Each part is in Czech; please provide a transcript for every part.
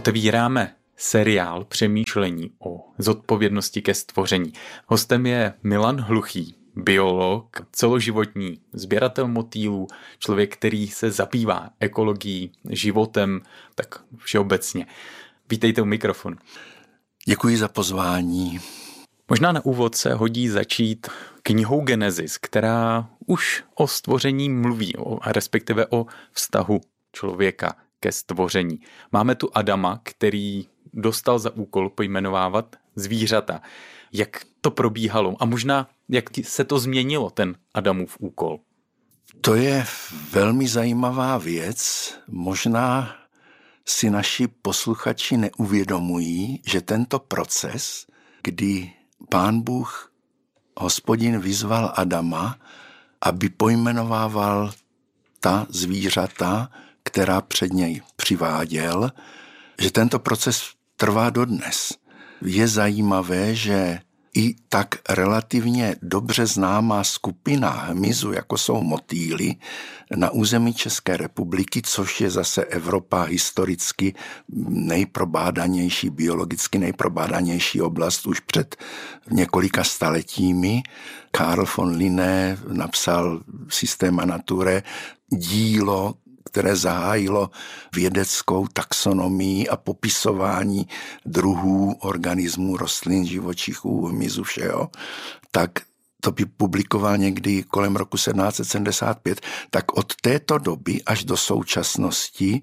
Otevíráme seriál přemýšlení o zodpovědnosti ke stvoření. Hostem je Milan Hluchý, biolog, celoživotní sběratel motýlů, člověk, který se zabývá ekologií, životem, tak všeobecně. Vítejte u mikrofonu. Děkuji za pozvání. Možná na úvod se hodí začít knihou Genesis, která už o stvoření mluví, a respektive o vztahu člověka ke stvoření. Máme tu Adama, který dostal za úkol pojmenovávat zvířata. Jak to probíhalo a možná jak se to změnilo, ten Adamův úkol? To je velmi zajímavá věc. Možná si naši posluchači neuvědomují, že tento proces, kdy Pán Bůh, Hospodin, vyzval Adama, aby pojmenovával ta zvířata, která před něj přiváděl, že tento proces trvá dodnes. Je zajímavé, že i tak relativně dobře známá skupina hmyzu, jako jsou motýly, na území České republiky, což je zase Evropa historicky nejprobádanější, biologicky nejprobádanější oblast už před několika staletími. Carl von Linné napsal Systema Naturae, dílo, které zahájilo vědeckou taxonomii a popisování druhů, organismů, rostlin, živočichů, hmyzu, všeho, tak to by publikoval někdy kolem roku 1775, tak od této doby až do současnosti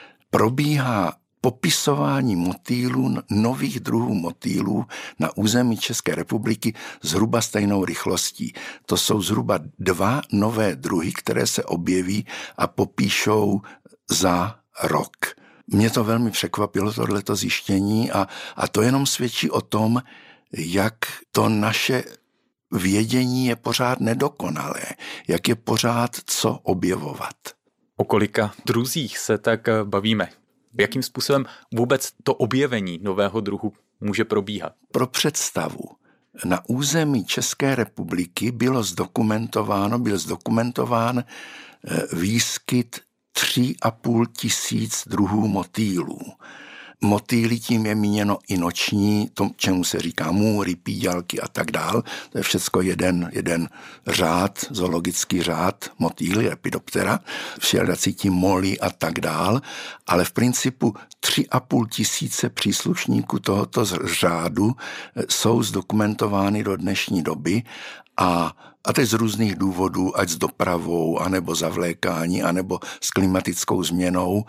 probíhá popisování motýlů, nových druhů motýlů na území České republiky zhruba stejnou rychlostí. To jsou zhruba 2 nové druhy, které se objeví a popíšou za rok. Mě to velmi překvapilo, tohleto zjištění, a to jenom svědčí o tom, jak to naše vědění je pořád nedokonalé, jak je pořád co objevovat. O kolika druzích se tak bavíme? Jakým způsobem vůbec to objevení nového druhu může probíhat? Pro představu, na území České republiky byl zdokumentován výskyt 3,5 tisíc druhů motýlů. Motýly, tím je míněno i noční, to, čemu se říká můry, píďalky a tak dál. To je všecko jeden řád, zoologický řád, motýly, Lepidoptera, všelijací moly a tak dál. Ale v principu 3,5 tisíce příslušníků tohoto řádu jsou zdokumentovány do dnešní doby a teď z různých důvodů, ať s dopravou, anebo zavlékání, anebo s klimatickou změnou.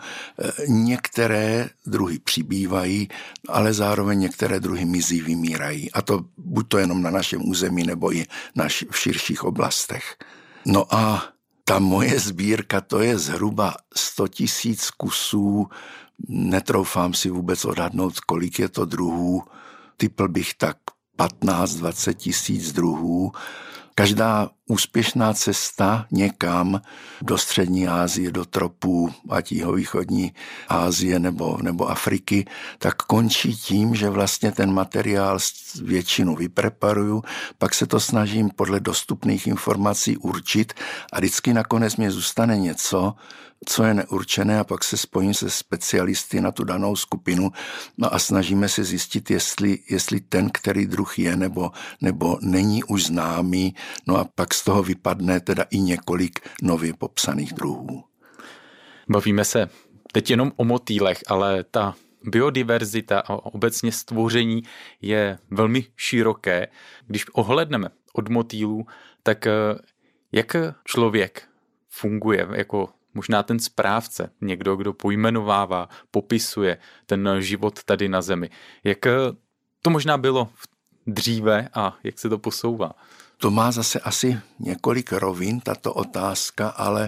Některé druhy přibývají, ale zároveň některé druhy mizí, vymírají. A to buď to jenom na našem území, nebo i v širších oblastech. No a ta moje sbírka, to je zhruba 100 000 kusů. Netroufám si vůbec odhadnout, kolik je to druhů. Typl bych tak 15-20 tisíc druhů. Každá úspěšná cesta někam do střední Asie, do tropů, ať jihovýchodní Asie nebo Afriky, tak končí tím, že vlastně ten materiál většinu vypreparuju, pak se to snažím podle dostupných informací určit a vždycky nakonec mě zůstane něco, co je neurčené, a pak se spojím se specialisty na tu danou skupinu, no a snažíme se zjistit, jestli ten, který druh je nebo není už známý, no a pak z toho vypadne teda i několik nově popsaných druhů. Bavíme se teď jenom o motýlech, ale ta biodiverzita a obecně stvoření je velmi široké. Když ohlédneme od motýlů, tak jak člověk funguje jako možná ten správce, někdo, kdo pojmenovává, popisuje ten život tady na zemi. Jak to možná bylo dříve a jak se to posouvá? To má zase asi několik rovin, tato otázka, ale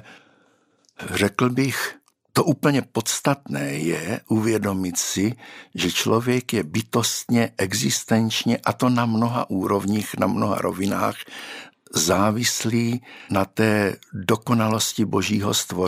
řekl bych, to úplně podstatné je uvědomit si, že člověk je bytostně, existenčně, a to na mnoha úrovních, na mnoha rovinách, závislý na té dokonalosti Božího stvoření.